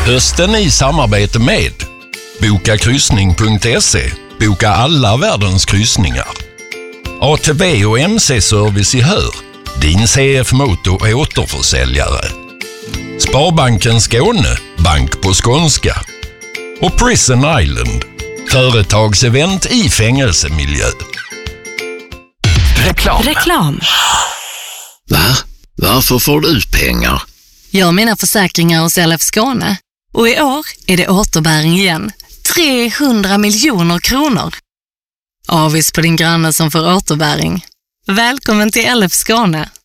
Hösten i samarbete med Bokakryssning.se. Boka alla världens kryssningar. ATV och MC-service i Hör. Din CF-motor är återförsäljare. Sparbanken Skåne. Bank på skånska. Och Prison Island. Företagsevent i fängelsemiljö. Reklam. Va? Varför får du pengar? Jag har mina försäkringar hos LF Skåne. Och i år är det återbäring igen. 300 miljoner kronor. Avis på din granne som får återbäring. Välkommen till LF Skåne.